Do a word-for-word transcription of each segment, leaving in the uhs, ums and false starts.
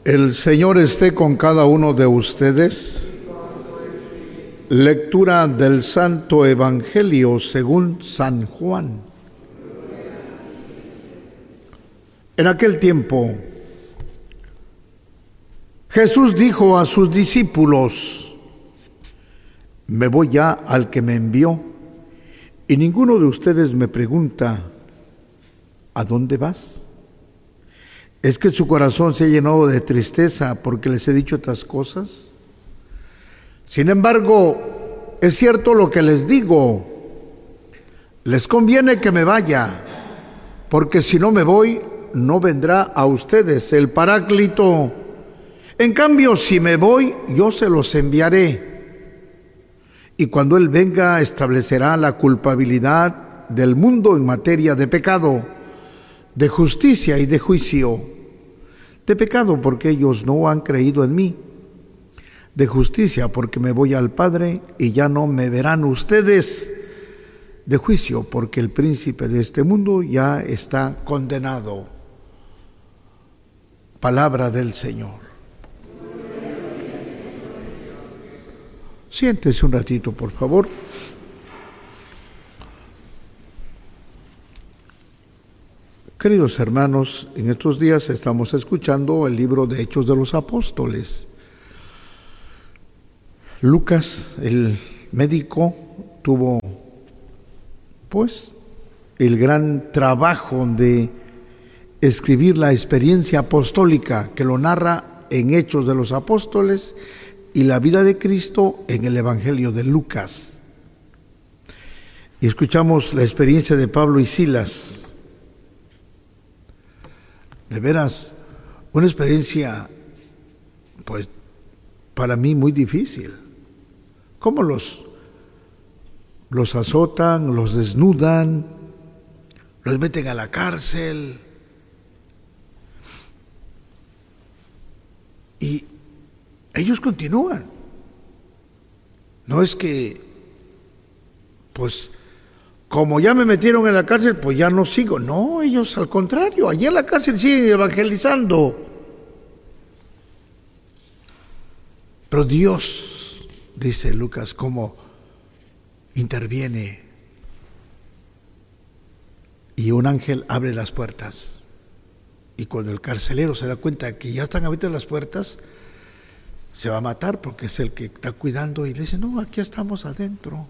El Señor esté con cada uno de ustedes. Lectura del Santo Evangelio según San Juan. En aquel tiempo, Jesús dijo a sus discípulos: me voy ya al que me envió, y ninguno de ustedes me pregunta: ¿a dónde vas? ¿Es que su corazón se ha llenado de tristeza porque les he dicho estas cosas? Sin embargo, es cierto lo que les digo: les conviene que me vaya, porque si no me voy, no vendrá a ustedes el Paráclito. En cambio, si me voy, yo se los enviaré. Y cuando Él venga, establecerá la culpabilidad del mundo en materia de pecado, de justicia y de juicio. De pecado porque ellos no han creído en mí. De justicia porque me voy al Padre y ya no me verán ustedes. De juicio porque el príncipe de este mundo ya está condenado. Palabra del Señor. Siéntese un ratito, por favor. Queridos hermanos, en estos días estamos escuchando el libro de Hechos de los Apóstoles. Lucas, el médico, tuvo pues el gran trabajo de escribir la experiencia apostólica que lo narra en Hechos de los Apóstoles y la vida de Cristo en el Evangelio de Lucas. Y escuchamos la experiencia de Pablo y Silas. De veras, una experiencia, pues, para mí muy difícil. ¿Cómo los, los azotan, los desnudan, los meten a la cárcel? Y ellos continúan. No es que, pues, como ya me metieron en la cárcel, pues ya no sigo. No, ellos al contrario, allí en la cárcel siguen evangelizando. Pero Dios, dice Lucas, cómo interviene. Y un ángel abre las puertas. Y cuando el carcelero se da cuenta que ya están abiertas las puertas, se va a matar porque es el que está cuidando y le dice: no, aquí estamos adentro.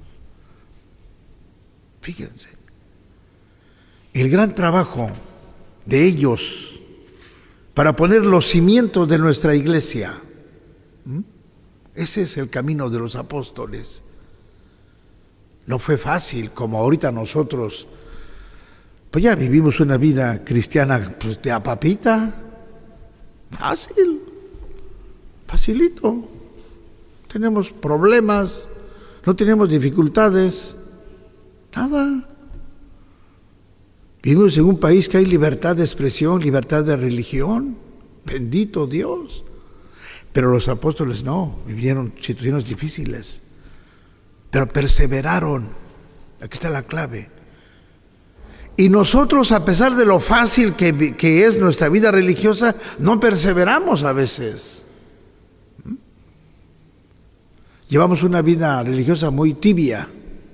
Fíjense, el gran trabajo de ellos para poner los cimientos de nuestra iglesia. ¿Mm? Ese es el camino de los apóstoles. No fue fácil como ahorita nosotros. Pues ya vivimos una vida cristiana, pues, de a papita. Fácil, facilito. Tenemos problemas, no tenemos dificultades. Nada. Vivimos en un país que hay libertad de expresión, libertad de religión. Bendito Dios. Pero los apóstoles no, vivieron situaciones difíciles. Pero perseveraron. Aquí está la clave. Y nosotros, a pesar de lo fácil que, que es nuestra vida religiosa, no perseveramos a veces. ¿Mm? Llevamos una vida religiosa muy tibia.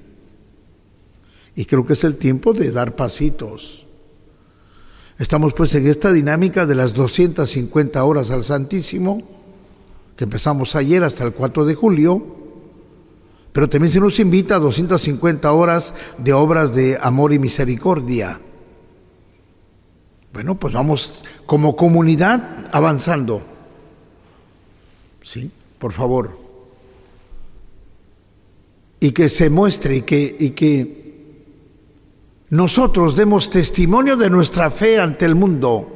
Y creo que es el tiempo de dar pasitos. Estamos pues en esta dinámica de las doscientas cincuenta horas al Santísimo, que empezamos ayer hasta el cuatro de julio, pero también se nos invita a doscientas cincuenta horas de obras de amor y misericordia. Bueno, pues vamos como comunidad avanzando. Sí, por favor. Y que se muestre y que... Y que nosotros demos testimonio de nuestra fe ante el mundo,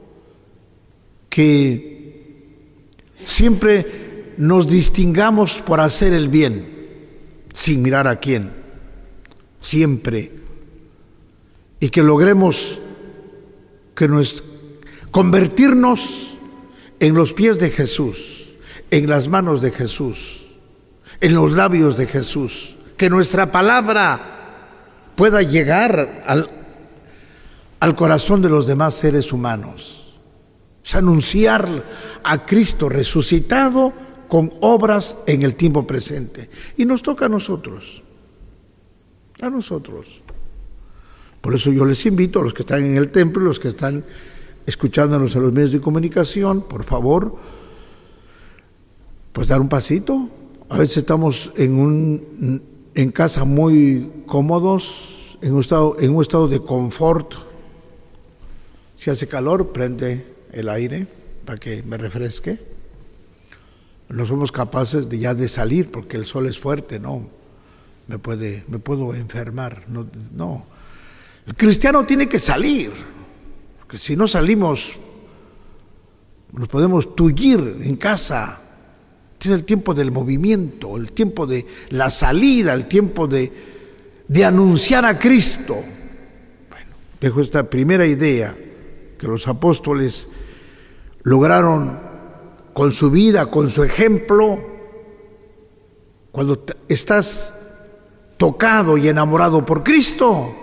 que siempre nos distingamos por hacer el bien, sin mirar a quién, siempre, y que logremos que nos, convertirnos en los pies de Jesús, en las manos de Jesús, en los labios de Jesús, que nuestra palabra pueda llegar al, al corazón de los demás seres humanos. Es anunciar a Cristo resucitado con obras en el tiempo presente. Y nos toca a nosotros, a nosotros. Por eso yo les invito a los que están en el templo, los que están escuchándonos en los medios de comunicación, por favor, pues dar un pasito. A veces estamos en un en casa muy cómodos, en un estado, en un estado de confort. Si hace calor, prende el aire para que me refresque. No somos capaces de ya de salir porque el sol es fuerte, no. Me puede, me puedo enfermar, no, no. El cristiano tiene que salir, porque si no salimos, nos podemos tullir en casa. Es el tiempo del movimiento, el tiempo de la salida, el tiempo de, de anunciar a Cristo. Bueno, dejo esta primera idea que los apóstoles lograron con su vida, con su ejemplo. Cuando estás tocado y enamorado por Cristo,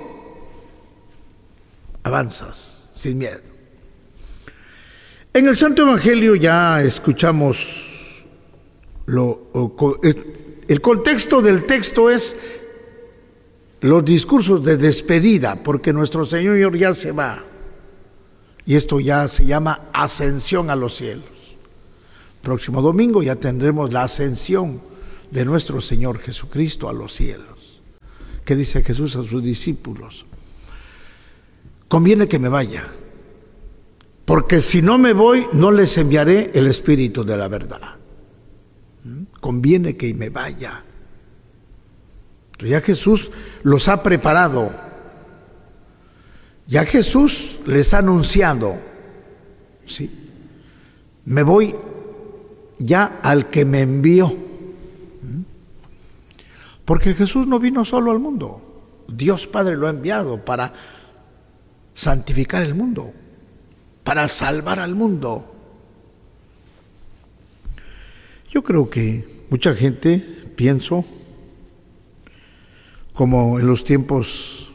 avanzas sin miedo. En el Santo Evangelio ya escuchamos lo, el contexto del texto es los discursos de despedida, porque nuestro Señor ya se va. Y esto ya se llama ascensión a los cielos. Próximo domingo ya tendremos la ascensión de nuestro Señor Jesucristo a los cielos. ¿Qué dice Jesús a sus discípulos? Conviene que me vaya, porque si no me voy, no les enviaré el Espíritu de la verdad. Conviene que me vaya. Entonces ya Jesús los ha preparado. Ya Jesús les ha anunciado, ¿sí? Me voy ya al que me envió. Porque Jesús no vino solo al mundo. Dios Padre lo ha enviado para santificar el mundo, para salvar al mundo. Yo creo que mucha gente, pienso, como en los tiempos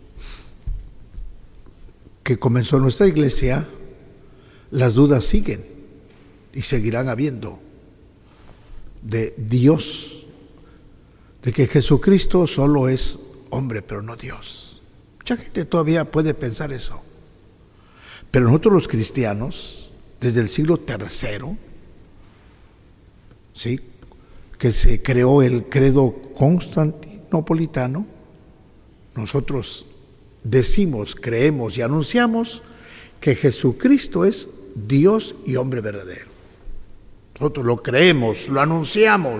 que comenzó nuestra iglesia, las dudas siguen y seguirán habiendo de Dios, de que Jesucristo solo es hombre, pero no Dios. Mucha gente todavía puede pensar eso. Pero nosotros los cristianos, desde el siglo tercero, ¿sí?, que se creó el credo constantinopolitano, nosotros decimos, creemos y anunciamos que Jesucristo es Dios y hombre verdadero. Nosotros lo creemos, lo anunciamos.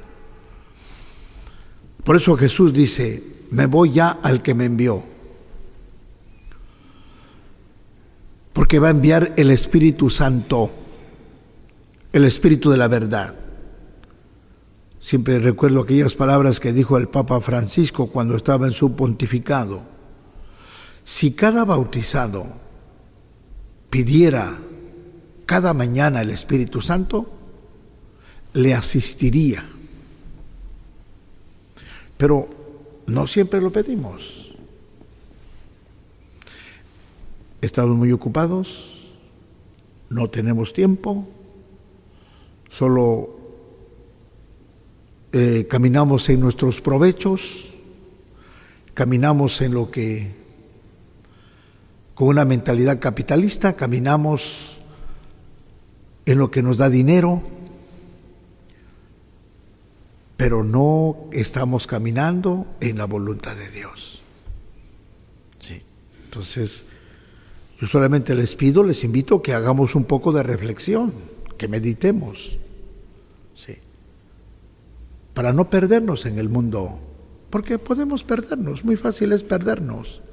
Por eso Jesús dice, me voy ya al que me envió, porque va a enviar el Espíritu Santo, el Espíritu de la verdad. Siempre recuerdo aquellas palabras que dijo el Papa Francisco cuando estaba en su pontificado. Si cada bautizado pidiera cada mañana el Espíritu Santo, le asistiría. Pero no siempre lo pedimos. Estamos muy ocupados, no tenemos tiempo, solo eh, caminamos en nuestros provechos, caminamos en lo que, con una mentalidad capitalista, caminamos en lo que nos da dinero, pero no estamos caminando en la voluntad de Dios. Sí. Entonces, yo solamente les pido, les invito que hagamos un poco de reflexión, que meditemos, sí, para no perdernos en el mundo, porque podemos perdernos, muy fácil es perdernos.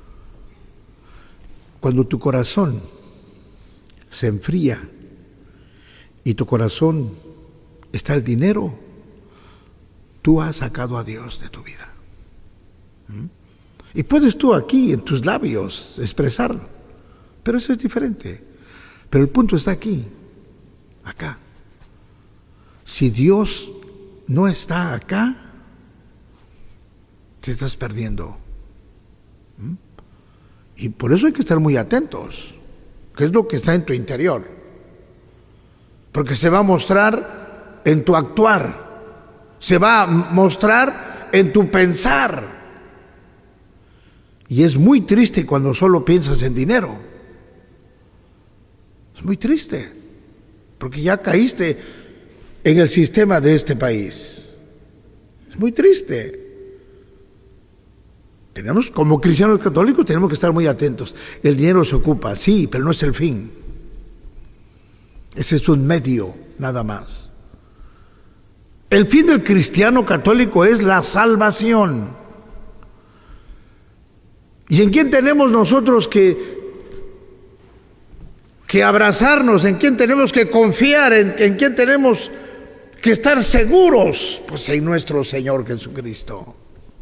Cuando tu corazón se enfría y tu corazón está el dinero, tú has sacado a Dios de tu vida. ¿Mm? Y puedes tú aquí en tus labios expresarlo, pero eso es diferente. Pero el punto está aquí, acá. Si Dios no está acá, te estás perdiendo. ¿Mm? Y por eso hay que estar muy atentos. que es lo que está en tu interior, porque se va a mostrar en tu actuar, se va a mostrar en tu pensar. Y es muy triste cuando solo piensas en dinero. Es muy triste, porque ya caíste en el sistema de este país. Es muy triste. Tenemos, como cristianos católicos, tenemos que estar muy atentos. El dinero se ocupa, sí, pero no es el fin. Ese es un medio, nada más. El fin del cristiano católico es la salvación. ¿Y en quién tenemos nosotros que, que abrazarnos? ¿En quién tenemos que confiar? ¿En, en quién tenemos que estar seguros? Pues en nuestro Señor Jesucristo.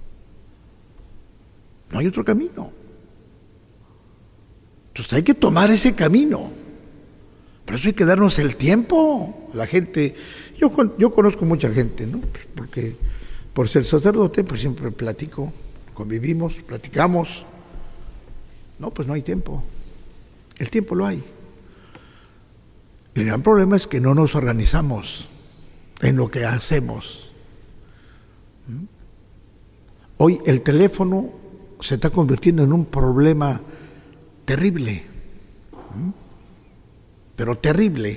No hay otro camino. Entonces hay que tomar ese camino. Por eso hay que darnos el tiempo. La gente, yo, yo conozco mucha gente, ¿no? Porque por ser sacerdote, pues siempre platico, convivimos, platicamos. No, pues no hay tiempo. El tiempo lo hay. El gran problema es que no nos organizamos en lo que hacemos. Hoy el teléfono se está convirtiendo en un problema terrible, pero terrible,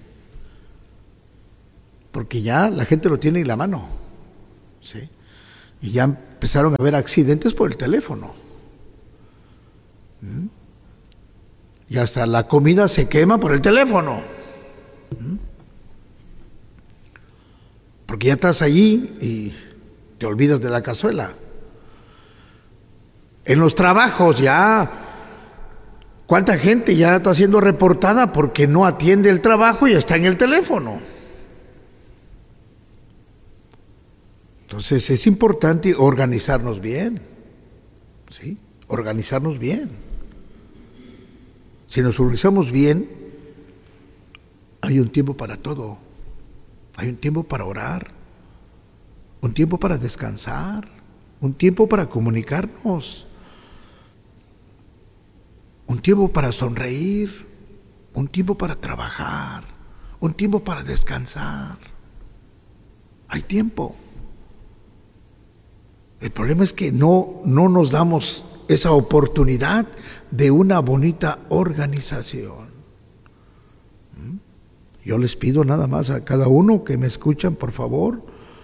porque ya la gente lo tiene en la mano, ¿sí? Y ya empezaron a haber accidentes por el teléfono. Y hasta la comida se quema por el teléfono, porque ya estás allí y te olvidas de la cazuela. En los trabajos ya, ¿cuánta gente ya está siendo reportada porque no atiende el trabajo y está en el teléfono? Entonces es importante organizarnos bien, ¿sí? Organizarnos bien. Si nos organizamos bien, hay un tiempo para todo. Hay un tiempo para orar, un tiempo para descansar, un tiempo para comunicarnos, un tiempo para sonreír, un tiempo para trabajar, un tiempo para descansar. Hay tiempo. El problema es que no, no nos damos esa oportunidad de una bonita organización. Yo les pido nada más a cada uno que me escuchan, por favor,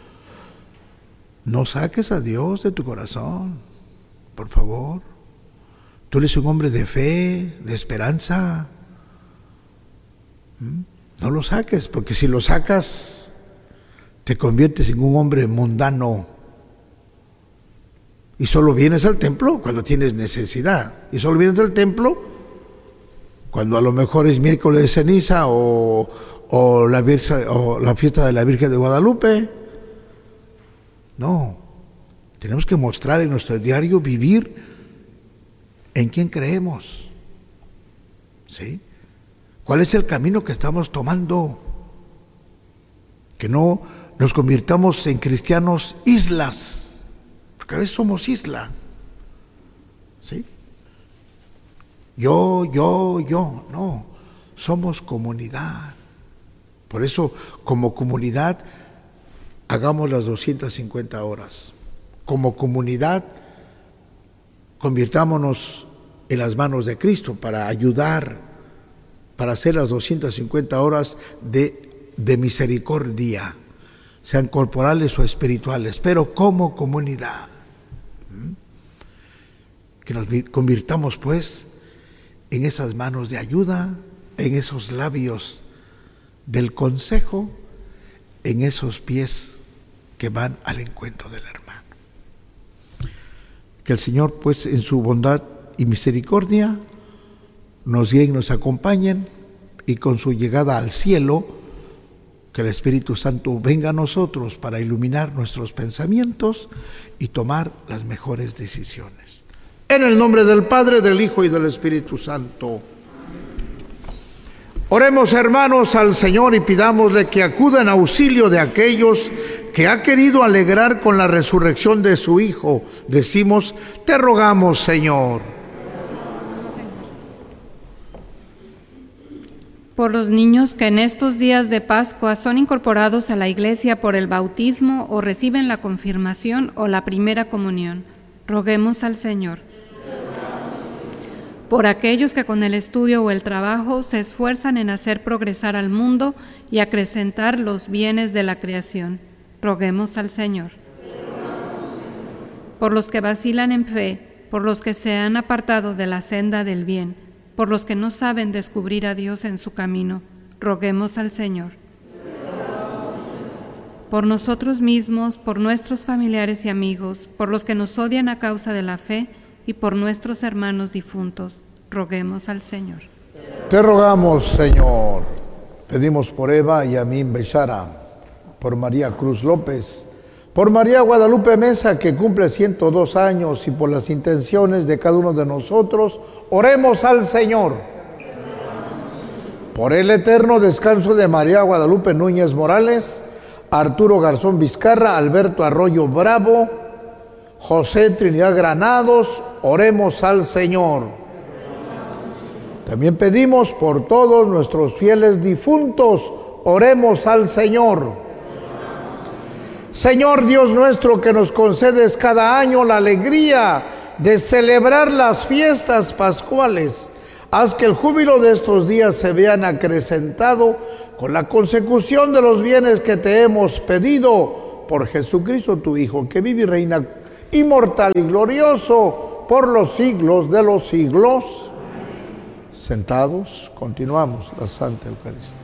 no saques a Dios de tu corazón, por favor. Tú eres un hombre de fe, de esperanza. No lo saques, porque si lo sacas, te conviertes en un hombre mundano. Y solo vienes al templo cuando tienes necesidad. Y solo vienes al templo cuando a lo mejor es miércoles de ceniza o, o, la, Virgen, o la fiesta de la Virgen de Guadalupe. No, tenemos que mostrar en nuestro diario vivir en quién creemos, ¿sí? ¿Cuál es el camino que estamos tomando? Que no nos convirtamos en cristianos islas, porque a veces somos isla, ¿sí? Yo, yo, yo, no, somos comunidad. Por eso, como comunidad, hagamos las doscientas cincuenta horas. Como comunidad, convirtámonos en las manos de Cristo para ayudar, para hacer las doscientas cincuenta horas de, de misericordia, sean corporales o espirituales, pero como comunidad. Que nos convirtamos pues en esas manos de ayuda, en esos labios del consejo, en esos pies que van al encuentro del hermano. Que el Señor pues en su bondad y misericordia nos guíen, nos acompañen, y con su llegada al cielo, que el Espíritu Santo venga a nosotros para iluminar nuestros pensamientos y tomar las mejores decisiones. En el nombre del Padre, del Hijo y del Espíritu Santo. Oremos, hermanos, al Señor y pidámosle que acuda en auxilio de aquellos que ha querido alegrar con la resurrección de su Hijo. Decimos, te rogamos, Señor. Por los niños que en estos días de Pascua son incorporados a la Iglesia por el bautismo o reciben la confirmación o la primera comunión, roguemos al Señor. Por aquellos que con el estudio o el trabajo se esfuerzan en hacer progresar al mundo y acrecentar los bienes de la creación, roguemos al Señor. Por los que vacilan en fe, por los que se han apartado de la senda del bien, por los que no saben descubrir a Dios en su camino, roguemos al Señor. Por nosotros mismos, por nuestros familiares y amigos, por los que nos odian a causa de la fe y por nuestros hermanos difuntos, roguemos al Señor. Te rogamos, Señor. Pedimos por Eva y Amin Bechara, por María Cruz López, por María Guadalupe Mesa, que cumple ciento dos años, y por las intenciones de cada uno de nosotros, oremos al Señor. Por el eterno descanso de María Guadalupe Núñez Morales, Arturo Garzón Vizcarra, Alberto Arroyo Bravo, José Trinidad Granados, oremos al Señor. También pedimos por todos nuestros fieles difuntos, oremos al Señor. Señor Dios nuestro, que nos concedes cada año la alegría de celebrar las fiestas pascuales, haz que el júbilo de estos días se vean acrecentado con la consecución de los bienes que te hemos pedido por Jesucristo tu Hijo, que vive y reina inmortal y glorioso por los siglos de los siglos. Sentados, continuamos la Santa Eucaristía.